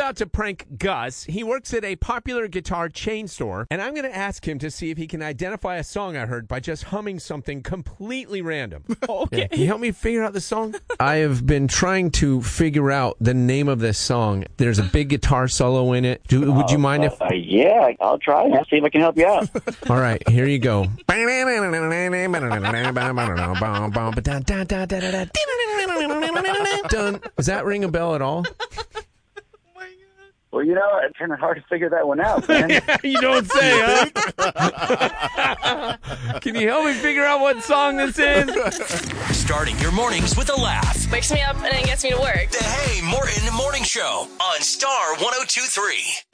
about to prank Gus. He works at a popular guitar chain store, and I'm going to ask him to see if he can identify a song I heard by just humming something completely random. Okay. Yeah. Can you help me figure out the song? I have been trying to figure out the name of this song. There's a big guitar solo in it. Would you mind if... Yeah, I'll try. I'll see if I can help you out. All right, here you go. Done. Does that ring a bell at all? Well, it's kind of hard to figure that one out, man. You don't say, huh? Can you help me figure out what song this is? Starting your mornings with a laugh. Wakes me up and then gets me to work. The Hey Morton Morning Show on Star 102.3.